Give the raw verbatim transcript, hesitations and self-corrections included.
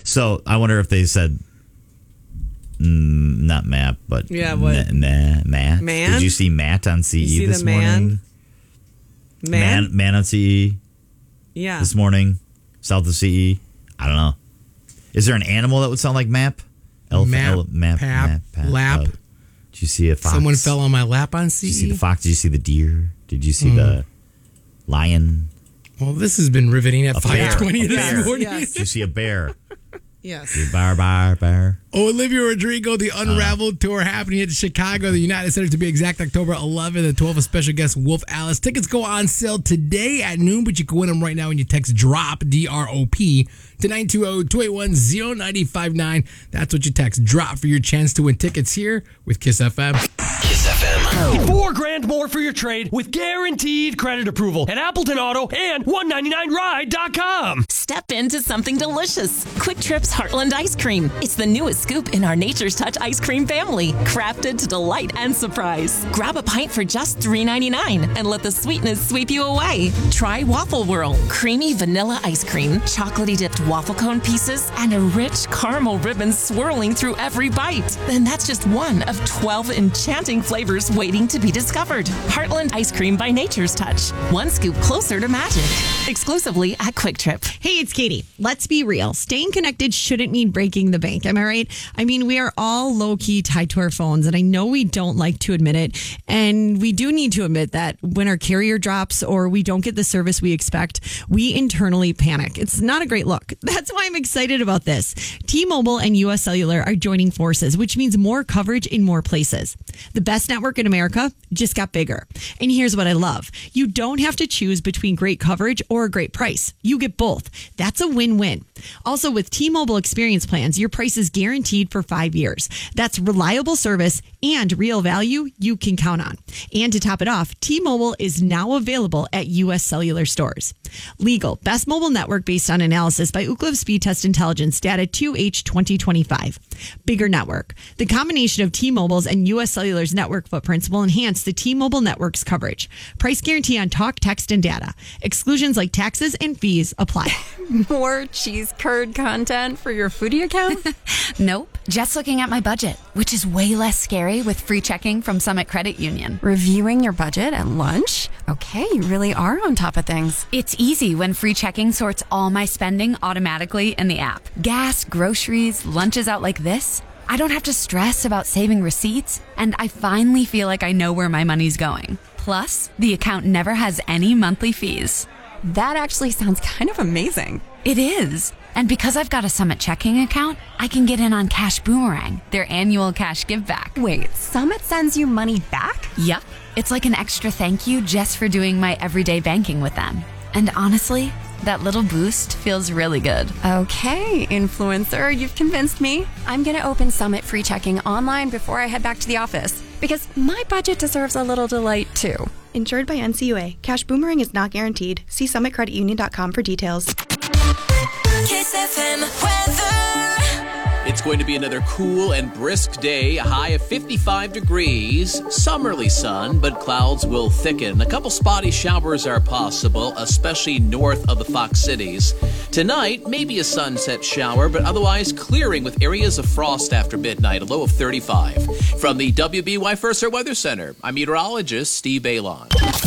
So I wonder if they said, mm, not map, but yeah, what? Ma- ma- Matt. Man? Did you see Matt on C E you see this the man? morning? Man? man, man on C E. Yeah. This morning, south of C E. I don't know. Is there an animal that would sound like map? Elephant, Map, ele- map, pap, map, pap, lap. uh, did you see a fox? Someone fell on my lap on C E. Did you see the fox? Did you see the deer? Did you see Mm. the lion? Well, this has been riveting at A bear. five twenty A this bear. morning. Yes. Did you see a bear? Yes. The bar, bar, bar. Olivia Rodrigo, the Unraveled tour happening at Chicago, the United Center to be exact, October eleventh and twelfth. A special guest, Wolf Alice. Tickets go on sale today at noon, but you can win them right now when you text DROP, D R O P, to nine two zero, two eight one, zero nine five nine. That's what you text DROP for your chance to win tickets here with Kiss F M. Kiss F M. Get four grand more for your trade with guaranteed credit approval at Appleton Auto and one ninety-nine ride dot com. Step into something delicious. Quick Trip's Heartland Ice Cream. It's the newest scoop in our Nature's Touch ice cream family, crafted to delight and surprise. Grab a pint for just three ninety-nine and let the sweetness sweep you away. Try Waffle Whirl, creamy vanilla ice cream, chocolatey dipped waffle cone pieces, and a rich caramel ribbon swirling through every bite. Then that's just one of twelve enchanting flavors waiting to be discovered. Heartland Ice Cream by Nature's Touch. One scoop closer to magic. Exclusively at Quick Trip. Hey, it's Katie. Let's be real. Staying connected shouldn't mean breaking the bank. Am I right? I mean, we are all low-key tied to our phones, and I know we don't like to admit it. And we do need to admit that when our carrier drops or we don't get the service we expect, we internally panic. It's not a great look. That's why I'm excited about this. T-Mobile and U S Cellular are joining forces, which means more coverage in more places. The best network in America just got bigger. And here's what I love. You don't have to choose between great coverage or a great price. You get both. That's a win-win. Also, with T-Mobile Experience Plans, your price is guaranteed for five years. That's reliable service and real value you can count on. And to top it off, T-Mobile is now available at U S Cellular stores. Legal, best mobile network based on analysis by Ookla Speed Test Intelligence data two H twenty twenty-five. Bigger network. The combination of T-Mobile's and U S Cellular's network footprints will enhance the T-Mobile network's coverage. Price guarantee on talk, text, and data. Exclusions like taxes and fees apply. More cheese curd content for your foodie account? Nope. Just looking at my budget, which is way less scary with free checking from Summit Credit Union. Reviewing your budget at lunch? Okay, you really are on top of things. It's easy when free checking sorts all my spending automatically in the app. Gas, groceries, lunches out like this. I don't have to stress about saving receipts, and I finally feel like I know where my money's going. Plus, the account never has any monthly fees. That actually sounds kind of amazing. It is. And because I've got a Summit checking account, I can get in on Cash Boomerang, their annual cash give back. Wait, Summit sends you money back? Yep. It's like an extra thank you just for doing my everyday banking with them. And honestly, that little boost feels really good. Okay, influencer, you've convinced me. I'm going to open Summit free checking online before I head back to the office because my budget deserves a little delight too. Insured by N C U A. Cash Boomerang is not guaranteed. See summit credit union dot com for details. Kiss F M weather. It's going to be another cool and brisk day, a high of fifty-five degrees, summerly sun, but clouds will thicken. A couple spotty showers are possible, especially north of the Fox Cities. Tonight, maybe a sunset shower, but otherwise clearing with areas of frost after midnight, a low of thirty-five. From the W B Y First Weather Center, I'm meteorologist Steve Balon.